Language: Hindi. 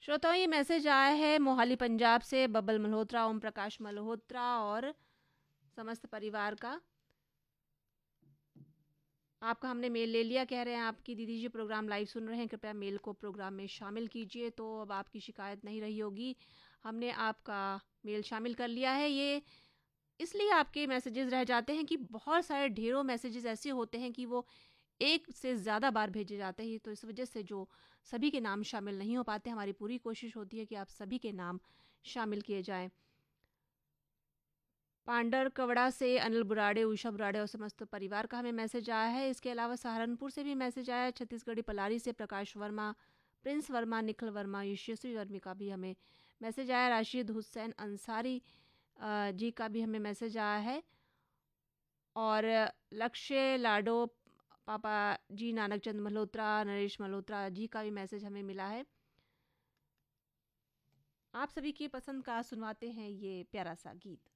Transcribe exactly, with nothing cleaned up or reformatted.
श्रोताओं, ये मैसेज आया है मोहाली पंजाब से बबल मल्होत्रा, ओम प्रकाश मल्होत्रा और समस्त परिवार का। आपका हमने मेल ले लिया, कह रहे हैं आपकी दीदी जी प्रोग्राम लाइव सुन रहे हैं, कृपया मेल को प्रोग्राम में शामिल कीजिए। तो अब आपकी शिकायत नहीं रही होगी, हमने आपका मेल शामिल कर लिया है। ये इसलिए आपके मैसेजेस रह जाते हैं कि बहुत सारे ढेरों मैसेजेस ऐसे होते हैं कि वो एक से ज़्यादा बार भेजे जाते हैं, तो इस वजह से जो सभी के नाम शामिल नहीं हो पाते। हमारी पूरी कोशिश होती है कि आप सभी के नाम शामिल किए जाएं। पांडर कवड़ा से अनिल बुराड़े, उषा बुराड़े और समस्त परिवार का हमें मैसेज आया है। इसके अलावा सहारनपुर से भी मैसेज आया है, छत्तीसगढ़ी पलारी से प्रकाश वर्मा, प्रिंस वर्मा, निखिल वर्मा, यशस्वी वर्मी का भी हमें मैसेज आया। राशिद हुसैन अंसारी अ, जी का भी हमें मैसेज आया है। और लक्ष्य लाडो पापा जी, नानक चंद मल्होत्रा, नरेश मल्होत्रा जी का भी मैसेज हमें मिला है। आप सभी की पसंद का सुनवाते हैं ये प्यारा सा गीत।